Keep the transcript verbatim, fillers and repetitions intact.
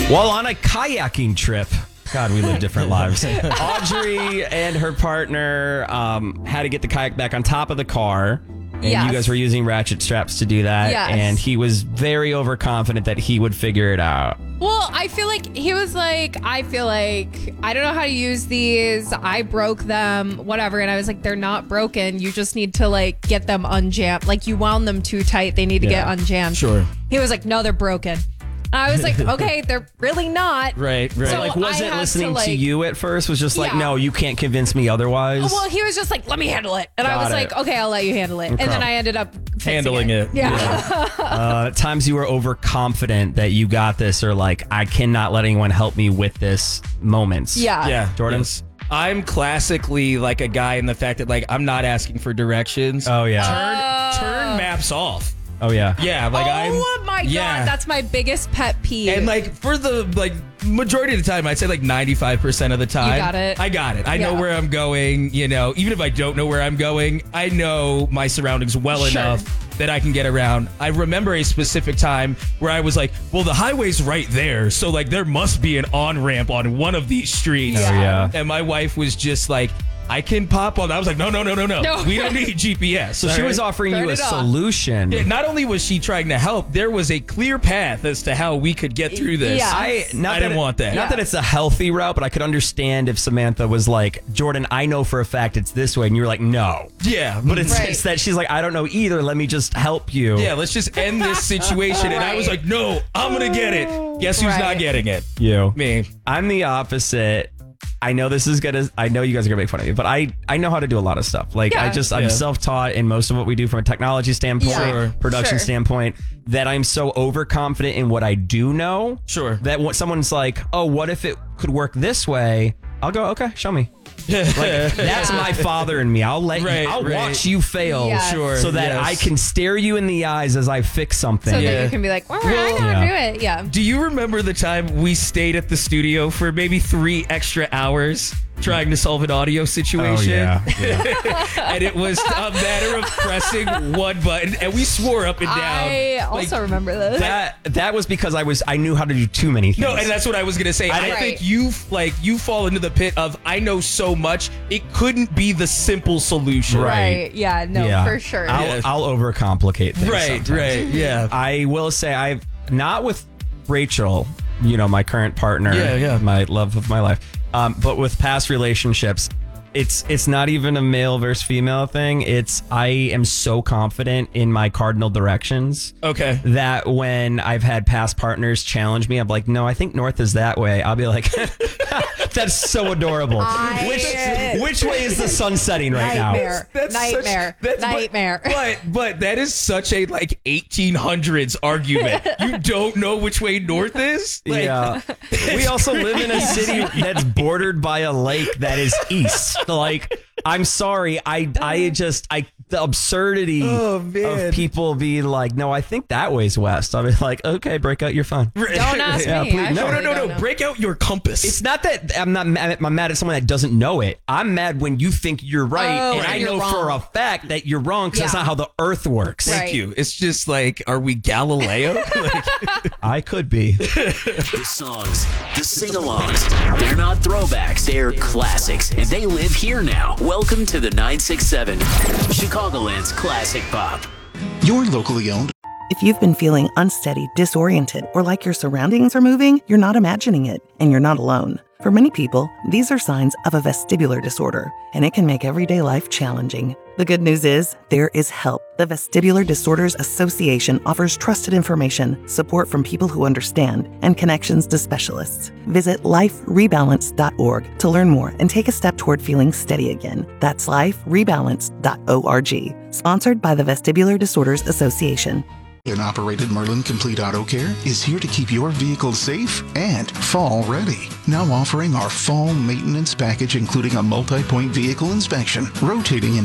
While on a kayaking trip, God, we live different lives. Audrey and her partner um, had to get the kayak back on top of the car. And yes. you guys were using ratchet straps to do that. Yes. And he was very overconfident that he would figure it out. Well, I feel like he was like, I feel like, I don't know how to use these. I broke them, whatever. And I was like, they're not broken. You just need to like get them unjammed. Like you wound them too tight. They need to Yeah. get unjammed. Sure. He was like, no, they're broken. I was like, okay, they're really not. Right, right. So Like, I wasn't had listening to, to, like- you at first, was just like, Yeah. no, you can't convince me otherwise. Well, he was just like, let me handle it. And I Got was it. like, okay, I'll let you handle it. Okay. And then I ended up fixing Handling it. Yeah. uh, at times you were overconfident that you got this, or like, I cannot let anyone help me with this moments. Yeah. Yeah, Jordan? yes. I'm classically like a guy in the fact that like I'm not asking for directions. Oh, yeah. Turn turn maps off. Oh, yeah. Yeah, like I'm. oh my yeah. God, that's my biggest pet peeve. And like for the like majority of the time, I'd say like ninety-five percent of the time, got it. I got it. I Yeah. know where I'm going. You know, even if I don't know where I'm going, I know my surroundings well Sure. enough that I can get around. I remember a specific time where I was like, well, the highway's right there, so like there must be an on ramp on one of these streets. Oh, yeah. And my wife was just like, I can pop on. I was like, no, no, no, no, no. No. We don't need G P S. So all she right? was offering Turn you a it off. solution. Yeah, not only was she trying to help, there was a clear path as to how we could get through this. Yeah. I not I that didn't it- want that. Not Yeah. that it's a healthy route, but I could understand if Samantha was like, Jordan, I know for a fact it's this way, and you were like, no. Yeah, But it's, Right. it's that she's like, I don't know either. Let me just help you. yeah, let's just end this situation. And I was Right. like, no, I'm going to get it. Guess who's not Right. getting it? You. Me. I'm the opposite. I know this is gonna. I know you guys are gonna make fun of me, but I I know how to do a lot of stuff. Like I Yeah. just I'm Yeah. self-taught in most of what we do from a technology standpoint, Yeah. Sure. production Sure. standpoint. That I'm so overconfident in what I do know. Sure. That when someone's like, oh, what if it could work this way? I'll go, okay, show me. Like that's my father in me. I'll let Right, you. I'll right. watch you fail, Yes. Sure. so that yes. I can stare you in the eyes as I fix something. so Yeah. that you can be like, well, I know how Yeah. to do it. Yeah. Do you remember the time we stayed at the studio for maybe three extra hours trying to solve an audio Oh situation? yeah. yeah. And it was a matter of pressing one button, and we swore up and down. I also like, remember this. that that was because I was I knew how to do too many things. No, and that's what I was gonna say. I, Right. think you like you fall into the pit of I know so much. It couldn't be the simple solution. Right. Yeah, no, Yeah. for sure. I'll, Yeah. I'll overcomplicate things. Right. sometimes. Right. Yeah. I will say I've not with Rachel, you know, my current partner, Yeah, yeah. my love of my life. Um, but with past relationships, it's it's not even a male versus female thing. It's I am so confident in my cardinal directions Okay. that when I've had past partners challenge me, I'm like, no, I think north is that way. I'll be like, that's so adorable. I- which which way is the sun setting right now? Nightmare. Nightmare. Such, that's, Nightmare. But, but but that is such a like eighteen hundreds argument. You don't know which way north is. Like, Yeah. We also live in a city that's bordered by a lake that is east. Like, I'm sorry. I I just I the absurdity Oh, man. of people being like, no, I think that way's west. I'll be like, okay, break out your phone. Don't ask Yeah, me. please- I No, no, really no, don't no. know. Break out your compass. It's not that I'm not mad, I'm mad at someone that doesn't know it. I'm mad when you think you're right, Oh, and right. I You're know for a wrong. fact that you're wrong because that's Yeah. not how the Earth works. Right. Thank you. It's just like, are we Galileo? Like, I could be. The songs, the sing-alongs, they're not throwbacks, they're classics, and they live here now. Welcome to the nine six seven, Chicagoland's classic pop. You're locally owned. If you've been feeling unsteady, disoriented, or like your surroundings are moving, you're not imagining it, and you're not alone. For many people, these are signs of a vestibular disorder, and it can make everyday life challenging. The good news is, there is help. The Vestibular Disorders Association offers trusted information, support from people who understand, and connections to specialists. Visit life rebalance dot org to learn more and take a step toward feeling steady again. That's life rebalance dot org. Sponsored by the Vestibular Disorders Association. An operated Merlin Complete Auto Care is here to keep your vehicle safe and fall ready. Now offering our fall maintenance package, including a multi-point vehicle inspection, rotating